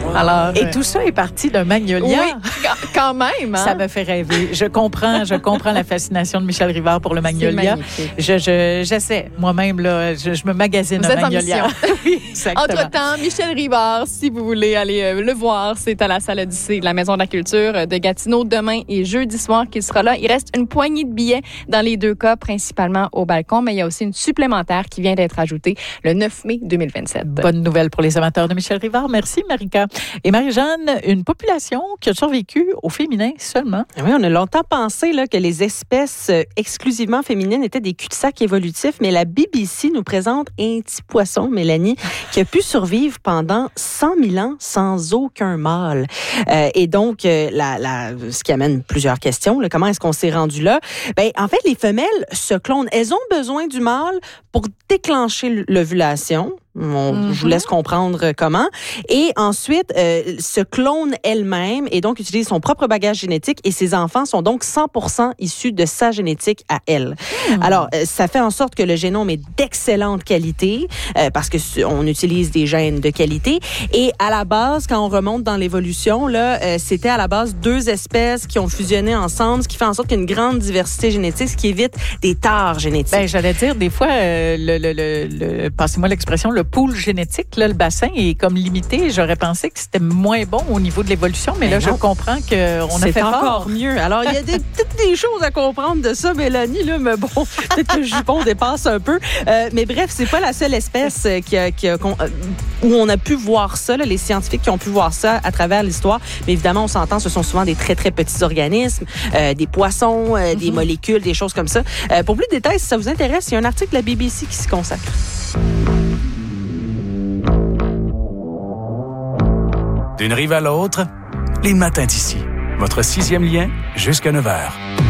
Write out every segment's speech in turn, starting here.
Alors, et tout ça est parti d'un magnolia. Oui, quand même. Hein? Ça me fait rêver. Je comprends la fascination de Michel Rivard pour le magnolia. J'essaie moi-même là, je me magasine un magnolia. Oui, entre-temps, Michel Rivard, si vous voulez aller le voir, c'est à la salle Odyssée de la Maison de la Culture de Gatineau demain et jeudi soir qu'il sera là. Il reste une poignée de billets dans les deux cas, principalement au balcon, mais il y a aussi une supplémentaire qui vient d'être ajoutée le 9 mai 2027. Bonne nouvelle pour les amateurs de Michel Rivard. Merci, Marika. Et Marie-Jeanne, une population qui a survécu au féminin seulement. Oui, on a longtemps pensé là, que les espèces exclusivement féminines étaient des cul-de-sac évolutifs, mais la BBC nous présente un petit poisson, Mélanie, qui a pu survivre pendant 100 000 ans sans aucun mâle. Et donc, ce qui amène plusieurs questions. Là, comment est-ce qu'on s'est rendu là? Ben, en fait, les femelles se clonent. Elles ont besoin du mâle pour déclencher l'ovulation. Je vous laisse comprendre comment. Et ensuite, se clone elle-même et donc utilise son propre bagage génétique et ses enfants sont donc 100% issus de sa génétique à elle. Alors, ça fait en sorte que le génome est d'excellente qualité parce que on utilise des gènes de qualité. Et à la base, quand on remonte dans l'évolution, là, c'était à la base 2 espèces qui ont fusionné ensemble, ce qui fait en sorte qu'il y a une grande diversité génétique, ce qui évite des tares génétiques. Ben, j'allais dire, des fois, passez-moi l'expression, le pool génétique, là, le bassin est comme limité. J'aurais pensé que c'était moins bon au niveau de l'évolution, mais là, je comprends qu'on a fait encore mieux. Alors, il y a peut-être des choses à comprendre de ça, Mélanie, là, mais bon, peut-être que le jupon dépasse un peu. Mais bref, c'est pas la seule espèce où on a pu voir ça, là, les scientifiques qui ont pu voir ça à travers l'histoire. Mais évidemment, on s'entend, ce sont souvent des très, très petits organismes, des poissons, des molécules, des choses comme ça. Pour plus de détails, si ça vous intéresse, il y a un article de la BBC qui s'y consacre. D'une rive à l'autre, les matins d'ici. Votre 6e lien jusqu'à 9h.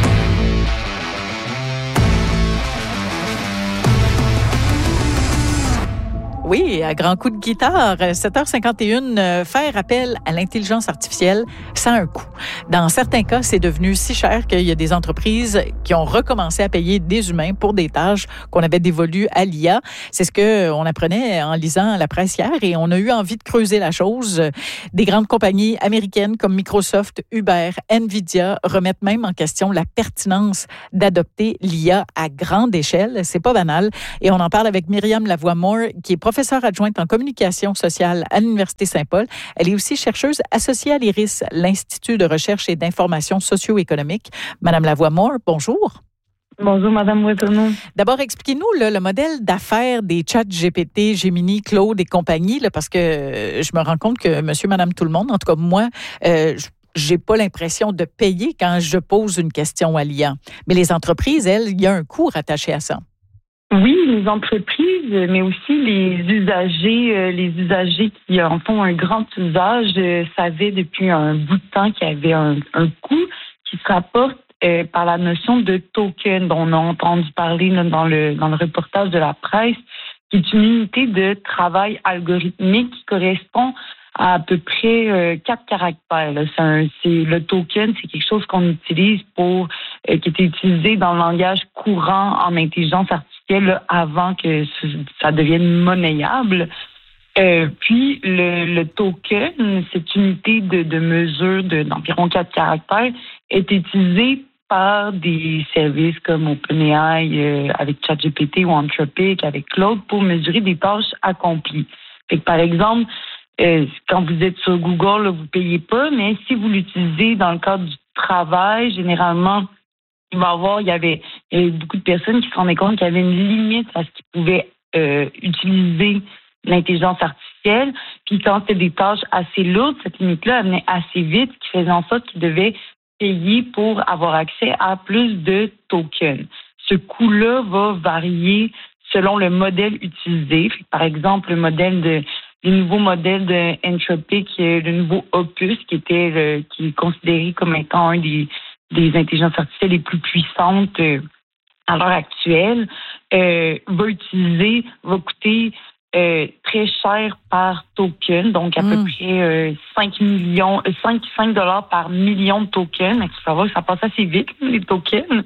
Oui, à grands coups de guitare, 7h51, faire appel à l'intelligence artificielle, ça a un coût. Dans certains cas, c'est devenu si cher qu'il y a des entreprises qui ont recommencé à payer des humains pour des tâches qu'on avait dévolues à l'IA. C'est ce qu'on apprenait en lisant la presse hier et on a eu envie de creuser la chose. Des grandes compagnies américaines comme Microsoft, Uber, Nvidia remettent même en question la pertinence d'adopter l'IA à grande échelle. C'est pas banal. Et on en parle avec Myriam Lavoie-Moore, qui est professeure adjointe en communication sociale à l'Université Saint-Paul. Elle est aussi chercheuse associée à l'IRIS, l'Institut de recherche et d'information socio-économique. Madame Lavoie-Moore, bonjour. Bonjour, Madame Bretonneau. D'abord, expliquez-nous le modèle d'affaires des chats GPT, Gemini, Claude et compagnie, là, parce que je me rends compte que monsieur, madame, tout le monde, en tout cas moi, j'ai pas l'impression de payer quand je pose une question à l'IA. Mais les entreprises, elles, il y a un coût rattaché à ça. Oui, les entreprises, mais aussi les usagers qui en font un grand usage, savaient depuis un bout de temps qu'il y avait un coût qui se rapporte par la notion de token dont on a entendu parler là, dans le reportage de la presse, qui est une unité de travail algorithmique qui correspond à peu près 4 caractères. Là. Le token, c'est quelque chose qu'on utilise qui était utilisé dans le langage courant en intelligence artificielle là, avant que ça devienne monnayable. Puis le token, cette unité de mesure d'environ 4 caractères, est utilisée par des services comme OpenAI avec ChatGPT ou Anthropic avec Claude pour mesurer des tâches accomplies. Fait que, par exemple, quand vous êtes sur Google, là, vous payez pas, mais si vous l'utilisez dans le cadre du travail, généralement, il y avait beaucoup de personnes qui se rendaient compte qu'il y avait une limite à ce qu'ils pouvaient utiliser l'intelligence artificielle. Puis quand c'était des tâches assez lourdes, cette limite-là venait assez vite, ce qui faisait en sorte qu'ils devaient payer pour avoir accès à plus de tokens. Ce coût-là va varier selon le modèle utilisé. Par exemple, le nouveau modèle de Anthropic, le nouveau Opus, qui est considéré comme étant un des intelligences artificielles les plus puissantes à l'heure actuelle, va coûter très cher par token, donc à peu près 5 $ par million de tokens. Il faut savoir que ça passe assez vite, les tokens.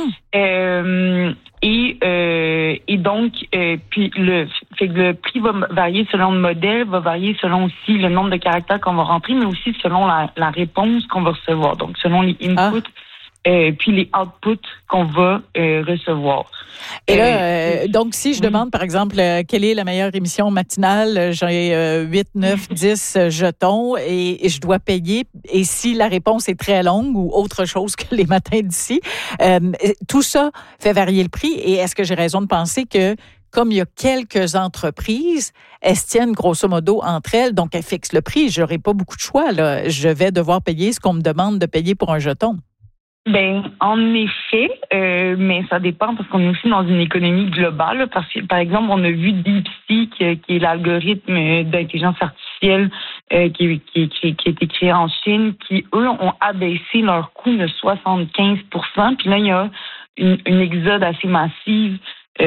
Et donc, puis le prix va varier selon le modèle, va varier selon aussi le nombre de caractères qu'on va rentrer, mais aussi selon la réponse qu'on va recevoir. Donc, selon les inputs. Puis les outputs qu'on va recevoir. Et là, donc, si je demande, par exemple, quelle est la meilleure émission matinale, j'ai 8, 9, 10 jetons et je dois payer. Et si la réponse est très longue ou autre chose que les matins d'ici, tout ça fait varier le prix. Et est-ce que j'ai raison de penser que comme il y a quelques entreprises, elles se tiennent grosso modo entre elles, donc elles fixent le prix. Je n'aurai pas beaucoup de choix, là. Je vais devoir payer ce qu'on me demande de payer pour un jeton. Ben, en effet, mais ça dépend parce qu'on est aussi dans une économie globale. Là, parce que, par exemple, on a vu DeepSeek, qui est l'algorithme d'intelligence artificielle qui a été créé en Chine, qui, eux, ont abaissé leur coût de 75%. Puis là, il y a une exode assez massive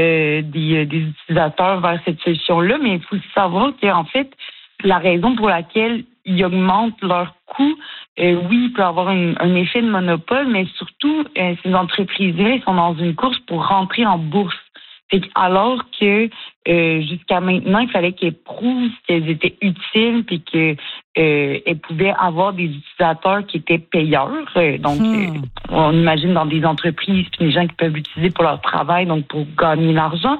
des utilisateurs vers cette solution-là. Mais il faut savoir qu'en fait, la raison pour laquelle ils augmentent leur coût, oui, il peut avoir un effet de monopole, mais surtout, ces entreprises-là, elles sont dans une course pour rentrer en bourse. Alors que jusqu'à maintenant, il fallait qu'elles prouvent qu'elles étaient utiles puis qu'elles pouvaient avoir des utilisateurs qui étaient payeurs. Donc, on imagine dans des entreprises puis des gens qui peuvent l'utiliser pour leur travail, donc pour gagner l'argent.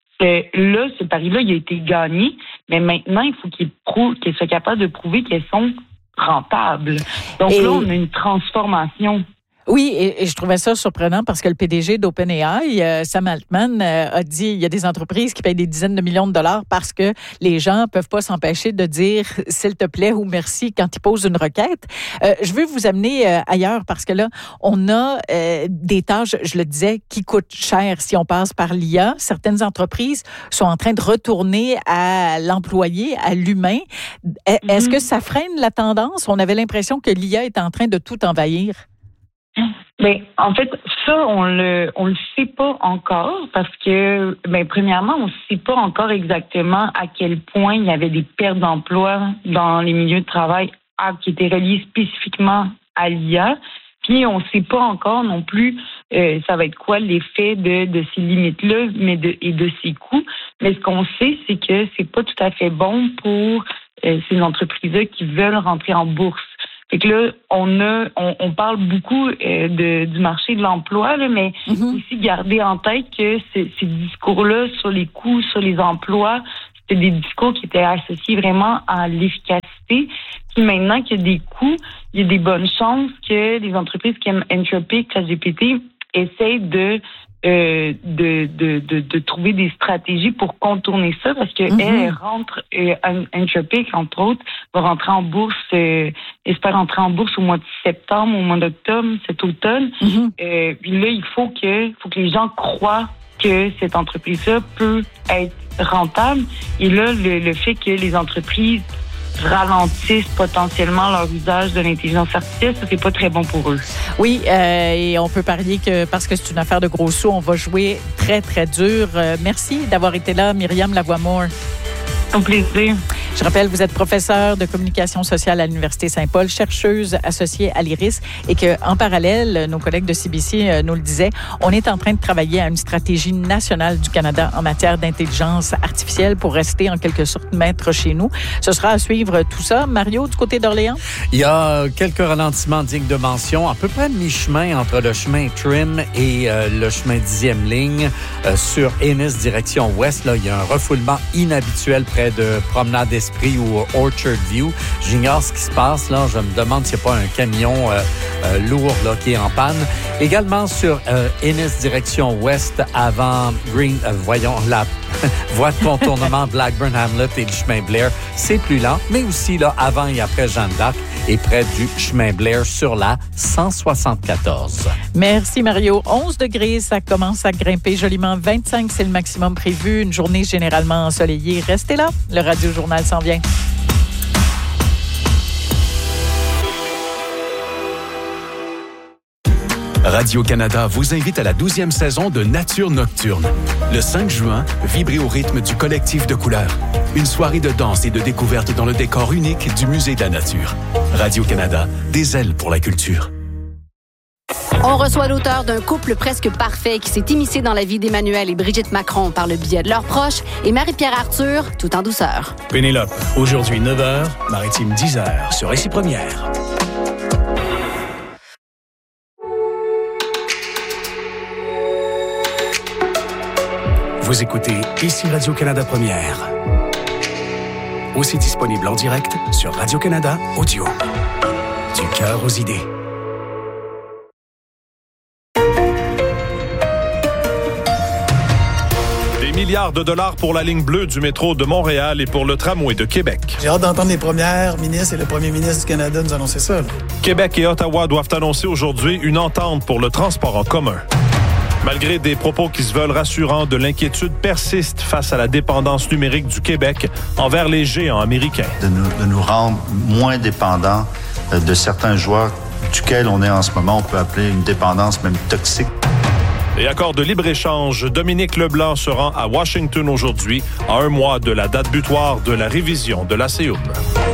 Là, ce pari-là, il a été gagné, mais maintenant, il faut qu'ils soient capables de prouver qu'elles sont rentables. Donc là, on a une transformation. Oui, et je trouvais ça surprenant parce que le PDG d'OpenAI, Sam Altman, a dit il y a des entreprises qui payent des dizaines de millions de dollars parce que les gens peuvent pas s'empêcher de dire s'il te plaît ou merci quand ils posent une requête. Je veux vous amener ailleurs parce que là, on a des tâches, je le disais, qui coûtent cher si on passe par l'IA. Certaines entreprises sont en train de retourner à l'employé, à l'humain. Est-ce que ça freine la tendance? On avait l'impression que l'IA est en train de tout envahir. Mais en fait, ça, on le sait pas encore parce que, premièrement, on sait pas encore exactement à quel point il y avait des pertes d'emploi dans les milieux de travail qui étaient reliés spécifiquement à l'IA. Puis on sait pas encore non plus ça va être quoi l'effet de ces limites-là, et de ces coûts. Mais ce qu'on sait, c'est que c'est pas tout à fait bon pour ces entreprises-là qui veulent rentrer en bourse. Fait que là, on parle beaucoup du marché de l'emploi, là, mais aussi garder en tête que ces discours-là sur les coûts, sur les emplois, c'était des discours qui étaient associés vraiment à l'efficacité. Puis maintenant qu'il y a des coûts, il y a des bonnes chances que les entreprises comme Anthropic, ChatGPT essayent de trouver des stratégies pour contourner ça parce que elle rentre, Anthropic, entre autres, va rentrer en bourse, espère rentrer en bourse au mois de septembre, au mois d'octobre, cet automne. Puis là, il faut que les gens croient que cette entreprise-là peut être rentable. Et là, le fait que les entreprises ralentissent potentiellement leur usage de l'intelligence artificielle, ça, c'est pas très bon pour eux. Oui, et on peut parier que parce que c'est une affaire de gros sous, on va jouer très, très dur. Merci d'avoir été là, Myriam Lavoie-Moore. Au plaisir. Je rappelle, vous êtes professeure de communication sociale à l'Université Saint-Paul, chercheuse associée à l'IRIS et qu'en parallèle, nos collègues de CBC nous le disaient, on est en train de travailler à une stratégie nationale du Canada en matière d'intelligence artificielle pour rester en quelque sorte maître chez nous. Ce sera à suivre tout ça. Mario, du côté d'Orléans? Il y a quelques ralentissements dignes de mention, à peu près mi-chemin entre le chemin Trim et le chemin 10e ligne sur Ennis, direction ouest. Là, il y a un refoulement inhabituel près de Promenade Esprit ou Orchard View. J'ignore ce qui se passe là. Je me demande s'il n'y a pas un camion lourd là, qui est en panne. Également sur Ennis, direction ouest, avant la voie de contournement Blackburn Hamlet et le chemin Blair. C'est plus lent, mais aussi là, avant et après Jeanne d'Arc et près du chemin Blair sur la 174. Merci Mario. 11 degrés, ça commence à grimper joliment. 25, c'est le maximum prévu. Une journée généralement ensoleillée. Restez là, le Radio Journal s'en vient. Radio-Canada vous invite à la 12e saison de Nature Nocturne. Le 5 juin, vibrez au rythme du collectif de couleurs. Une soirée de danse et de découverte dans le décor unique du Musée de la Nature. Radio-Canada, des ailes pour la culture. On reçoit l'auteur d'un couple presque parfait qui s'est immiscé dans la vie d'Emmanuel et Brigitte Macron par le biais de leurs proches et Marie-Pierre Arthur, tout en douceur. Pénélope, aujourd'hui 9h, Maritime 10h, sur Récit Première. Vous écoutez Ici Radio-Canada Première. Aussi disponible en direct sur Radio-Canada Audio. Du cœur aux idées. Des milliards de dollars pour la ligne bleue du métro de Montréal et pour le tramway de Québec. J'ai hâte d'entendre les premières ministres et le premier ministre du Canada nous annoncer ça. Là. Québec et Ottawa doivent annoncer aujourd'hui une entente pour le transport en commun. Malgré des propos qui se veulent rassurants, de l'inquiétude persiste face à la dépendance numérique du Québec envers les géants américains. De nous rendre moins dépendants de certains joueurs duquel on est en ce moment, on peut appeler une dépendance même toxique. Et accord de libre-échange, Dominique Leblanc se rend à Washington aujourd'hui, à un mois de la date butoir de la révision de la CEUP.